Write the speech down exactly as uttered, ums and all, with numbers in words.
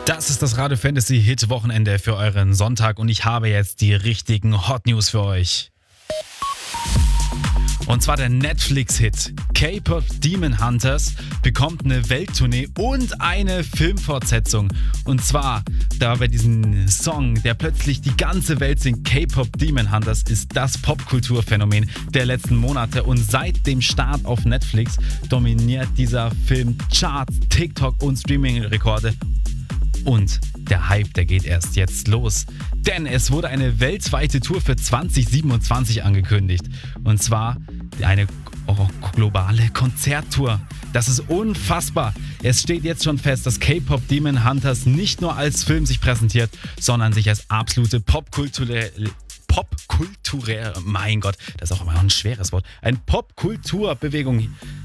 Das ist das Radio Fantasy Hit Wochenende für euren Sonntag und ich habe jetzt die richtigen Hot News für euch. Und zwar der Netflix-Hit K-Pop Demon Hunters bekommt eine Welttournee und eine Filmfortsetzung. Und zwar, da bei diesem Song, der plötzlich die ganze Welt singt, K-Pop Demon Hunters ist das Popkulturphänomen der letzten Monate. Und seit dem Start auf Netflix dominiert dieser Film Charts, TikTok und Streaming-Rekorde. Und der Hype, der geht erst jetzt los. Denn es wurde eine weltweite Tour für zwanzig siebenundzwanzig angekündigt. Und zwar eine oh, globale Konzerttour. Das ist unfassbar. Es steht jetzt schon fest, dass K-Pop Demon Hunters nicht nur als Film sich präsentiert, sondern sich als absolute Popkultur... Popkulturelle, mein Gott, das ist auch immer noch ein schweres Wort, eine Popkulturbewegung